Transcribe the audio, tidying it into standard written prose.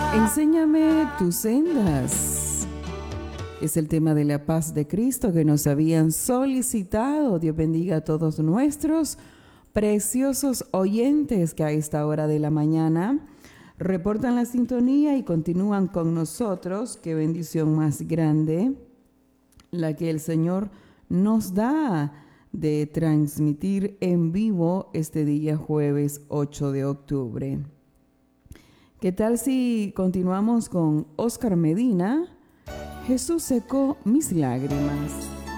Enséñame tus sendas. Es el tema de la paz de Cristo que nos habían solicitado. Dios bendiga a todos nuestros preciosos oyentes que a esta hora de la mañana reportan la sintonía y continúan con nosotros. Qué bendición más grande la que el Señor nos da de transmitir en vivo este día jueves 8 de octubre. ¿Qué tal si continuamos con Oscar Medina? Jesús secó mis lágrimas.